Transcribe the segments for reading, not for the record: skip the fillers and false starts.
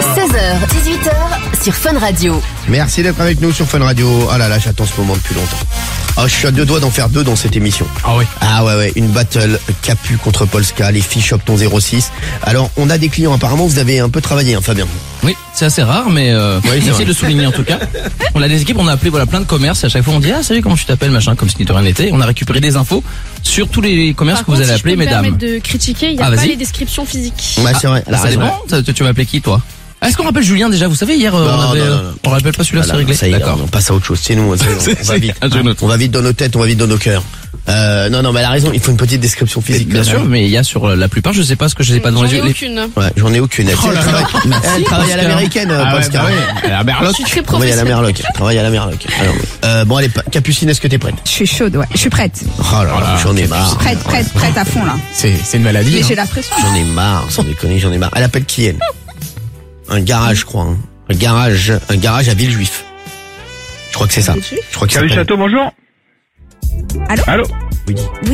16h, 18h sur Fun Radio. Merci d'être avec nous sur Fun Radio. Ah là là, j'attends ce moment depuis longtemps. Oh, je suis à deux doigts d'en faire deux dans cette émission. Ah oui. Ah ouais, une battle Capu contre Polska, les filles Shopton 06. Alors, on a des clients, apparemment vous avez un peu travaillé, hein, Fabien. Oui, c'est assez rare, mais j'essaie de le souligner en tout cas. On a des équipes, on a appelé plein de commerces, et à chaque fois on dit salut, comment tu t'appelles, machin, comme si de rien n'était. On a récupéré des infos sur tous les commerces que vous allez appeler, mesdames. Par contre, si je peux me permettre de critiquer, il n'y a pas les descriptions physiques. Ouais, c'est vrai. Ça dépend. Tu vas appeler qui, toi? Est-ce qu'on rappelle Julien déjà? Vous savez, hier, on rappelle pas celui-là, c'est réglé. Ça y est, on passe à autre chose. C'est nous, on va vite. On va vite dans nos têtes, on va vite dans nos cœurs. Non, mais elle a raison, il faut une petite description physique. Bien sûr, mais il y a sur la plupart, je sais pas ce que je sais pas devant les yeux. J'en ai aucune. Ouais, j'en ai aucune. Elle travaille à l'américaine, Polska. Elle a Merloc. Je suis très Travaille à la professionnelle. Merloc. Alors, bon, allez, Capucine, est-ce que t'es prête? Je suis chaude, ouais. Je suis prête. Oh là là, j'en ai marre. Prête à fond, là. C'est une maladie. Et j'ai la pression. J'en ai marre, sans déconner, j'en ai marre. Elle appelle qui, elle? Un garage, je crois. Hein. Un garage à Villejuif. Je crois que c'est ça. Je crois que Salut Château, bonjour. Allô? Oui.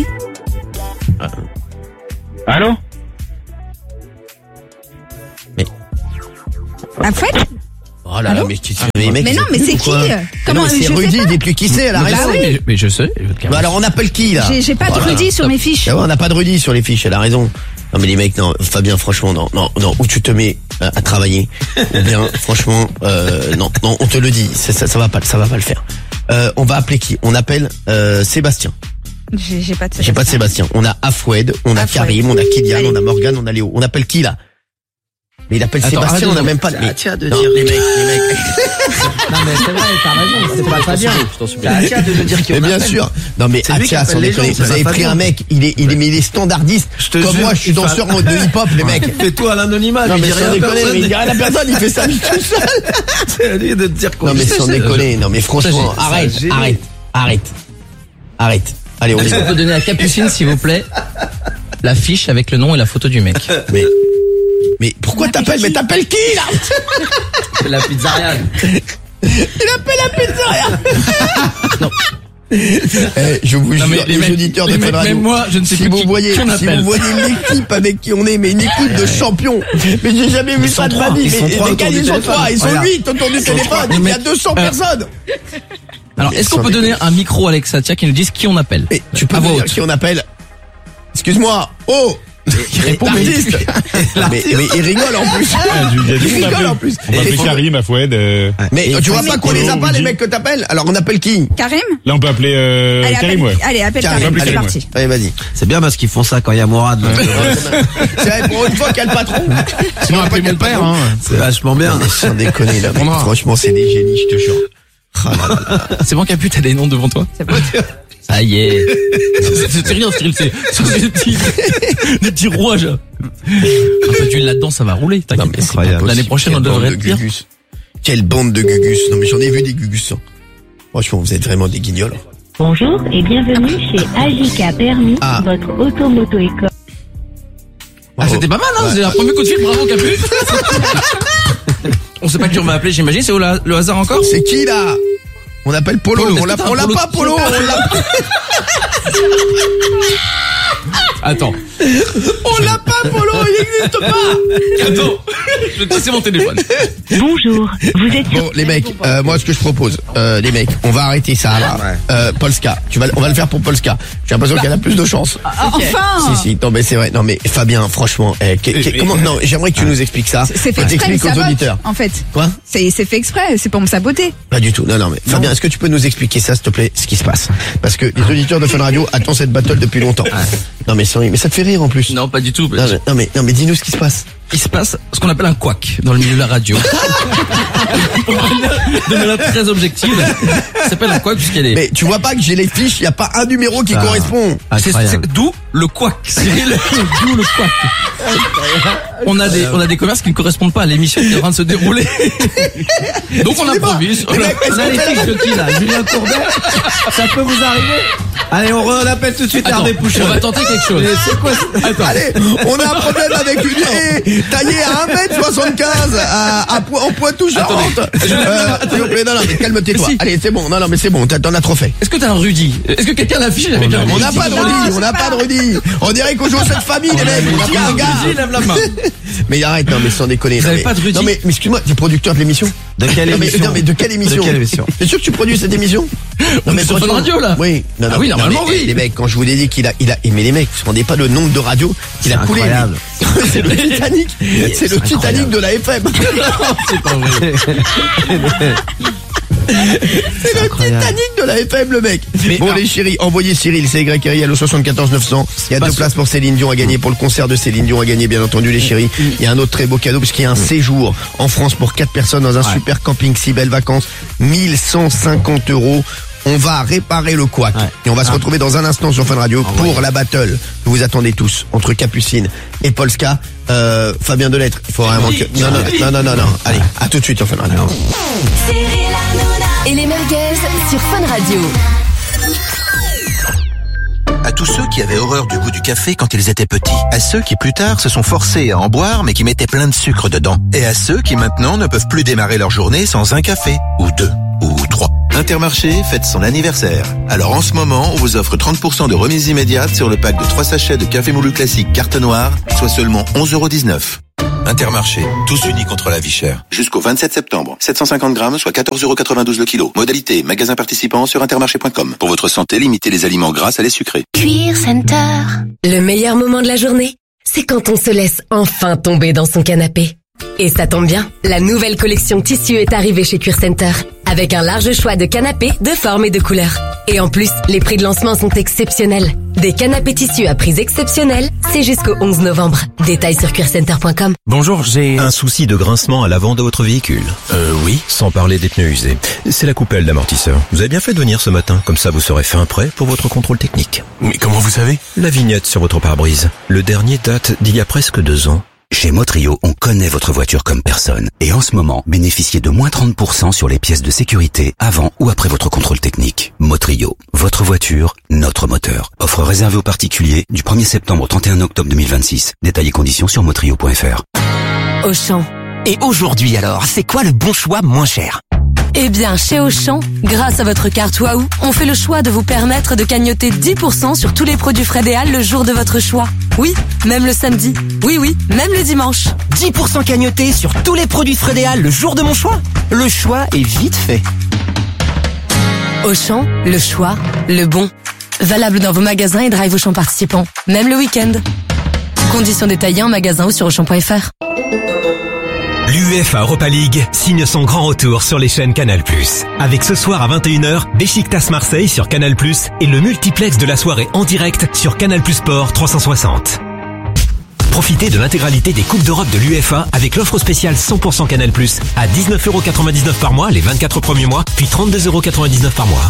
Allô? La fouette? Oh là là, mais mec. Mais non, mais c'est qui? Comment c'est je sais Rudy, pas. il est plus qui c'est, elle a raison. oui. Mais je sais. Bah alors on appelle qui là? J'ai pas de Rudy sur mes fiches. Ah ouais, on n'a pas de Rudy sur les fiches, elle a raison. Non mais les mecs, non, Fabien, franchement, non, où tu te mets à travailler, ou bien, franchement, non, on te le dit, ça va pas le faire. On va appeler qui? On appelle Sébastien. J'ai pas de Sébastien. J'ai pas de Sébastien. On a Afoued, on a Karim, on a Kylian, on a Morgan, on a Léo. On appelle qui là? Mais il appelle Sébastien, on n'a même pas de... Tiens de Non, dire les mecs. Non mais c'est vrai, t'as raison, c'est pas Fabien. Tiens de dire qu'il y Mais en a bien sûr. Non mais C'est lui qui Atia, sans appelle les déconner, gens, vous c'est avez pas pris Fabien. un mec, il est standardiste. te Comme jure, moi, je suis il danseur de hip-hop, les mecs. Fais-toi à l'anonymat, Non lui mais dis sans rien à déconner, personne. mais il dit rien à personne, il fait ça lui tout seul. C'est à lui de te dire quoi. Non mais sans déconner, non mais franchement, arrête. Allez, on y Est-ce va. qu'on peut donner à Capucine, s'il vous plaît, la fiche avec le nom et la photo du mec? Mais pourquoi t'appelles? Mais t'appelles qui là? C'est la pizzeria. Il appelle la pizzeria. Non. Je vous jure, les auditeurs de Fun Radio, même moi, je ne sais si plus vous voyez l'équipe avec qui on est, mais une équipe de champions. Mais j'ai jamais vu ça de ma vie. Ils sont trois autour du Ils sont téléphone. 3, ils sont Regarde. 8 autour du téléphone. Il y a 200 personnes. Alors, est-ce qu'on peut donner un micro à Alexatia qui nous dise qui on appelle? Mais tu peux À me voix dire haute. qui on appelle? Excuse-moi. Oh! Qui répond, mais- L'artiste. mais il rigole en plus. Il rigole en plus. On va appeler Karim, Afoued. Mais tu vois pas qu'on les a pas, les mecs que t'appelles? Alors on appelle qui? Karim? Là, on peut appeler Karim, ouais. Allez, appelle Karim, Karim, c'est allez, parti. Allez, vas-y. C'est bien parce qu'ils font ça quand il y a Morad. C'est vrai, pour une fois qu'il y a le patron. Sinon, appelez mon père, hein. C'est vachement bien. Sans déconner là, mec. Franchement, c'est des génies, je te jure. Ah là là. C'est bon, Capu, t'as des noms devant toi? Ça y est. C'est rien, Cyril, c'est des petits rouages. Un peu d'huile là-dedans, ça va rouler, Non, t'inquiète. mais c'est pas possible. L'année prochaine, on Quelle bande devrait de être pire. gugus. Quelle bande de gugus. Non, mais j'en ai vu des gugus. Hein. Franchement, vous êtes vraiment des guignols. Bonjour et bienvenue chez AJK Permis, Ah. votre automoto-école. Ah, c'était pas mal, hein. C'est un premier coup de fil, bravo, Capu. On sait pas qui on va appeler, j'imagine, c'est le hasard encore? C'est qui là? On appelle Polo. Polo, On l'a est-ce que t'as un pas, Polo. On l'a Attends. On l'a pas, Polo. Il n'existe pas. Attends. Je vais te passer mon téléphone. Bonjour, vous êtes sur... Bon, les mecs, moi, ce que je propose, les mecs, on va arrêter ça, là. Polska. On va le faire pour Polska. J'ai l'impression qu'elle a plus de chance. Enfin! Si, non, mais c'est vrai. Non, mais Fabien, franchement, comment, non, j'aimerais que tu nous expliques ça. C'est fait Et exprès, mais t'expliques ça aux botte, auditeurs. en fait. Quoi? C'est fait exprès, c'est pour me saboter. Pas du tout. Non, mais Fabien, est-ce que tu peux nous expliquer ça, s'il te plaît, ce qui se passe? Parce que les auditeurs de Fun Radio attendent cette battle depuis longtemps. Non, mais sorry, mais ça te fait rire en plus. Non, pas du tout. Non, mais dis-nous ce qui se passe. Il se passe ce qu'on appelle un couac dans le milieu de la radio. De manière très objective. Ça s'appelle un couac puisqu'elle est... Mais tu vois pas que j'ai les fiches, il y a pas un numéro qui correspond. C'est d'où le couac. Cyril, d'où le couac. On a des commerces qui ne correspondent pas à l'émission qui est en train de se dérouler. Donc on improvise. Les mecs, On a les fiches de qui là? Julien Courbet? Ça peut vous arriver? Allez, on appelle tout de suite Attends, Hervé Pouchon. on va tenter quelque chose. Mais c'est quoi Attends. Allez, on a un problème avec une taillé à 1m75 en Poitou-Charentes. S'il vous plaît, non, mais calme-toi. Si. Allez, c'est bon, non, mais c'est bon, t'en as trop fait. Est-ce que t'as un Rudy? Est-ce que quelqu'un l'affiche avec un Rudy? On n'a pas de Rudy, On dirait qu'on joue à cette famille, les mecs. On n'a pas un gars. Lève la main. Mais arrête, non, mais sans déconner. Vous avez pas de Rudy? Non, mais excuse-moi, tu es producteur de l'émission? De quelle émission? Non, mais de quelle émission? T'es sûr que tu produis cette émission? Non, mais sur Fun Radio, là? Oui. Non, oui, normalement, oui. Les mecs, quand je vous ai dit qu'il a, mais les mecs, vous ne rendez pas le nombre de radios qu'il a coulé. C'est le Titanic. C'est le Titanic de la FM. C'est pas vrai. C'est le Titanic de la FM, le mec. Bon, les chéris, envoyez Cyril, c'est YRIL au 74 900. Il y a 2 places pour Céline Dion à gagner, pour le concert de Céline Dion à gagner, bien entendu, les chéris. Il y a un autre très beau cadeau, puisqu'il y a un séjour en France pour 4 personnes dans un super camping, 6 belles vacances, 1150 €. On va réparer le couac. Et on va se retrouver dans un instant sur Fun Radio pour la battle que vous attendez tous entre Capucine et Polska. Fabien Delettre, il faut vraiment que... Non. Allez, à tout de suite sur Fun Radio. Et les merguez sur Fun Radio. À tous ceux qui avaient horreur du goût du café quand ils étaient petits. À ceux qui plus tard se sont forcés à en boire mais qui mettaient plein de sucre dedans. Et à ceux qui maintenant ne peuvent plus démarrer leur journée sans un café. Ou 2. Ou 3. Intermarché fête son anniversaire. Alors en ce moment, on vous offre 30% de remise immédiate sur le pack de 3 sachets de café moulu classique carte noire, soit seulement 11,19 €. Intermarché, tous unis contre la vie chère. Jusqu'au 27 septembre, 750 grammes, soit 14,92 € le kilo. Modalité, magasin participant sur intermarché.com. Pour votre santé, limitez les aliments gras à les sucrés. Cuir Center. Le meilleur moment de la journée, c'est quand on se laisse enfin tomber dans son canapé. Et ça tombe bien, la nouvelle collection tissu est arrivée chez Cuir Center, avec un large choix de canapés, de formes et de couleurs. Et en plus, les prix de lancement sont exceptionnels. Des canapés tissus à prix exceptionnels, c'est jusqu'au 11 novembre. Détails sur cuircenter.com. Bonjour, j'ai un souci de grincement à l'avant de votre véhicule. Oui. Sans parler des pneus usés. C'est la coupelle d'amortisseur. Vous avez bien fait de venir ce matin, comme ça vous serez fin prêt pour votre contrôle technique. Mais comment vous savez? La vignette sur votre pare-brise. Le dernier date d'il y a presque 2 ans. Chez Motrio, on connaît votre voiture comme personne. Et en ce moment, bénéficiez de moins 30% sur les pièces de sécurité avant ou après votre contrôle technique. Motrio, votre voiture, notre moteur. Offre réservée aux particuliers du 1er septembre au 31 octobre 2026. Détails et conditions sur motrio.fr. Auchan. Et aujourd'hui alors, c'est quoi le bon choix moins cher? Eh bien, chez Auchan, grâce à votre carte Waouh, on fait le choix de vous permettre de cagnotter 10% sur tous les produits Frédéal le jour de votre choix. Oui, même le samedi. Oui, même le dimanche. 10% cagnotés sur tous les produits Frédéal le jour de mon choix. Le choix est vite fait. Auchan, le choix, le bon. Valable dans vos magasins et drive Auchan participants. Même le week-end. Conditions détaillées en magasin ou sur Auchan.fr. L'UEFA Europa League signe son grand retour sur les chaînes Canal+. Avec ce soir à 21h, Beşiktaş Marseille sur Canal+, et le multiplex de la soirée en direct sur Canal+ Sport 360. Profitez de l'intégralité des Coupes d'Europe de l'UEFA avec l'offre spéciale 100% Canal+, à 19,99 € par mois les 24 premiers mois, puis 32,99 € par mois.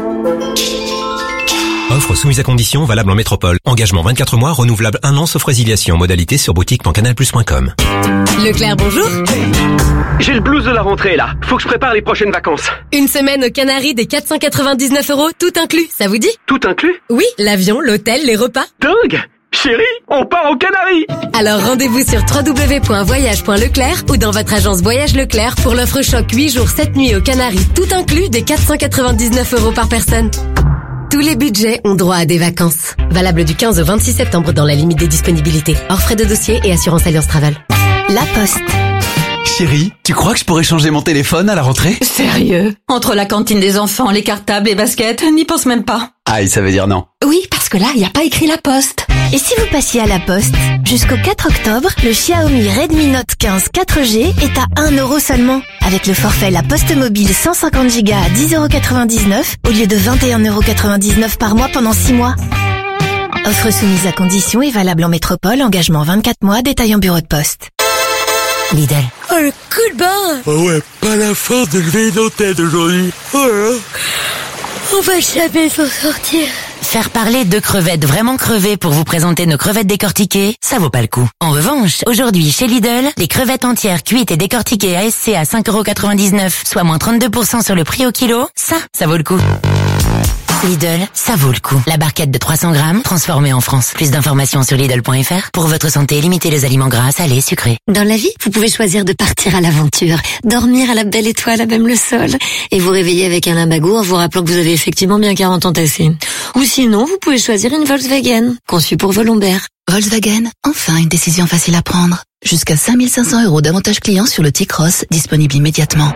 Offre soumise à condition, valable en métropole. Engagement 24 mois, renouvelable 1 an sauf résiliation. Modalité sur boutique.canalplus.com. Leclerc, bonjour. J'ai le blues de la rentrée là. Faut que je prépare les prochaines vacances. Une semaine aux Canaries des 499 €, tout inclus. Ça vous dit? Tout inclus? Oui, l'avion, l'hôtel, les repas. Dingue! Chérie, on part aux Canaries! Alors rendez-vous sur www.voyage.leclerc ou dans votre agence Voyage Leclerc pour l'offre choc 8 jours 7 nuits aux Canaries, tout inclus des 499 € par personne. Tous les budgets ont droit à des vacances. Valable du 15 au 26 septembre dans la limite des disponibilités. Hors frais de dossier et assurance Alliance Travel. La Poste. Chérie, tu crois que je pourrais changer mon téléphone à la rentrée? Sérieux? Entre la cantine des enfants, les cartables, les baskets, n'y pense même pas. Aïe, ça veut dire non. Oui, parce que là, il n'y a pas écrit La Poste. Et si vous passiez à La Poste? Jusqu'au 4 octobre, le Xiaomi Redmi Note 15 4G est à 1 € seulement. Avec le forfait La Poste Mobile 150 Go à 10,99 € au lieu de 21,99 € par mois pendant 6 mois. Offre soumise à conditions et valable en métropole, engagement 24 mois, détail en bureau de poste. Lidl. Oh, le coup de barre! Oh ouais, pas la force de lever nos têtes aujourd'hui. Oh là. On va jamais s'en sortir. Faire parler de crevettes vraiment crevées pour vous présenter nos crevettes décortiquées, ça vaut pas le coup. En revanche, aujourd'hui chez Lidl, les crevettes entières cuites et décortiquées ASC à 5,99 €, soit moins 32% sur le prix au kilo, ça vaut le coup. Lidl, ça vaut le coup. La barquette de 300 grammes, transformée en France. Plus d'informations sur Lidl.fr. Pour votre santé, limitez les aliments gras, salés, sucrés. Dans la vie, vous pouvez choisir de partir à l'aventure, dormir à la belle étoile, à même le sol, et vous réveiller avec un limbago en vous rappelant que vous avez effectivement bien 40 ans tassés. Ou sinon, vous pouvez choisir une Volkswagen, conçue pour vos lombaires. Volkswagen, enfin une décision facile à prendre. Jusqu'à 5 500 € d'avantages clients sur le T-Cross, disponible immédiatement.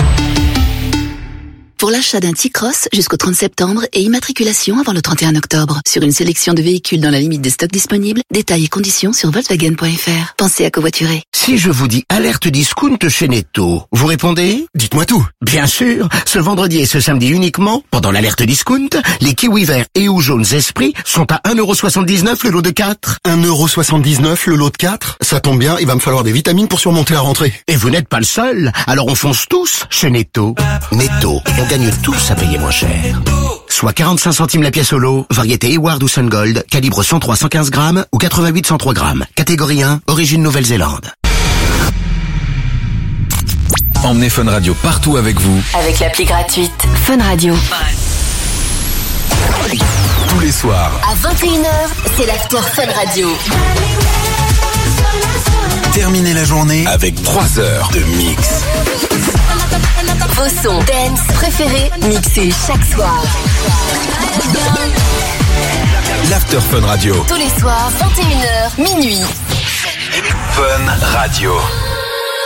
Pour l'achat d'un T-Cross jusqu'au 30 septembre et immatriculation avant le 31 octobre. Sur une sélection de véhicules dans la limite des stocks disponibles, détails et conditions sur Volkswagen.fr. Pensez à covoiturer. Si je vous dis alerte discount chez Netto, vous répondez? Dites-moi tout. Bien sûr, ce vendredi et ce samedi uniquement, pendant l'alerte discount, les kiwis verts et ou jaunes Esprit sont à 1,79 € le lot de 4. 1,79 € le lot de 4? Ça tombe bien, il va me falloir des vitamines pour surmonter la rentrée. Et vous n'êtes pas le seul, alors on fonce tous chez Netto. Netto, on gagne tous à payer moins cher. Soit 45 centimes la pièce au lot, variété Eward ou Sungold, calibre 103-115 grammes ou 88-103 grammes. Catégorie 1, origine Nouvelle-Zélande. Emmenez Fun Radio partout avec vous. Avec l'appli gratuite Fun Radio. Tous les soirs. À 21h, c'est l'after Fun Radio. Terminez la journée avec 3 heures de mix. Vos sons dance préférés mixés chaque soir. L'After Fun Radio. Tous les soirs, 21h, minuit. Fun Radio.